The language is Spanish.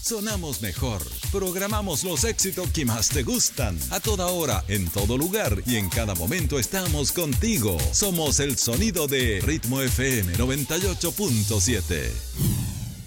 sonamos mejor. Programamos los éxitos que más te gustan. A toda hora, en todo lugar y en cada momento estamos contigo. Somos el sonido de Ritmo FM 98.7.